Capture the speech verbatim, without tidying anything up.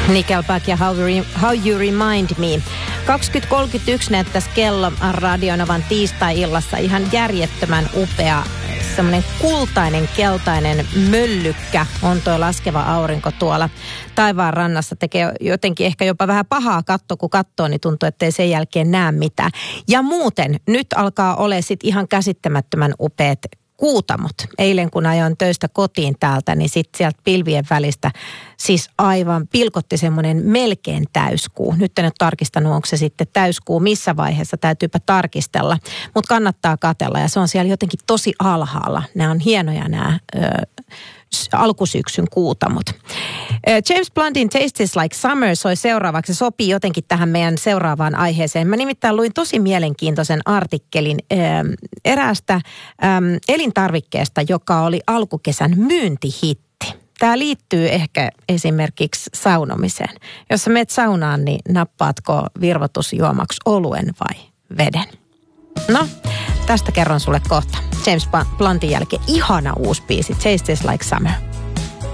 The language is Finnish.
Nickelback ja How, Re- How You Remind Me. kaksikymmentä kolmekymmentäyksi näyttäisi kello Radionovan tiistai-illassa ihan järjettömän upea, semmoinen kultainen, keltainen möllykkä on tuo laskeva aurinko tuolla taivaan rannassa. Tekee jotenkin ehkä jopa vähän pahaa katsoa, kun katsoo, niin tuntuu, että ei sen jälkeen näe mitään. Ja muuten, nyt alkaa olla sit ihan käsittämättömän upeat kuutamot. Eilen kun ajoin töistä kotiin täältä, niin sitten sieltä pilvien välistä siis aivan pilkotti semmoinen melkein täyskuu. Nyt en ole tarkistanut, onko se sitten täyskuu missä vaiheessa, täytyypä tarkistella. Mutta kannattaa katsella ja se on siellä jotenkin tosi alhaalla. Nämä on hienoja nämä ö, alkusyksyn kuutamot. James Blunt'in Tastes Like Summer soi seuraavaksi. Se sopii jotenkin tähän meidän seuraavaan aiheeseen. Mä nimittäin luin tosi mielenkiintoisen artikkelin ö, eräästä ö, elintarvikkeesta, joka oli alkukesän myyntihitti. Tämä liittyy ehkä esimerkiksi saunomiseen. Jos sä menet saunaan, niin nappaatko virvoitusjuomaksi oluen vai veden? No, tästä kerron sulle kohta. James Bluntin jälkeen ihana uusi biisi, Tastes Like Summer.